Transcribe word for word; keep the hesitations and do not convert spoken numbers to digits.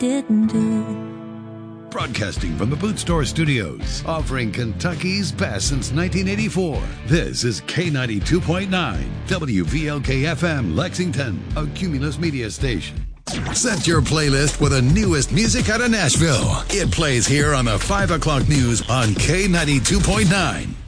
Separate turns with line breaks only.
didn't do.
Broadcasting from the Boot Store Studios, offering Kentucky's best since nineteen eighty-four. This is K ninety-two point nine, W V L K F M, Lexington, a Cumulus media station. Set your playlist with the newest music out of Nashville. It plays here on the five o'clock news on K ninety-two point nine.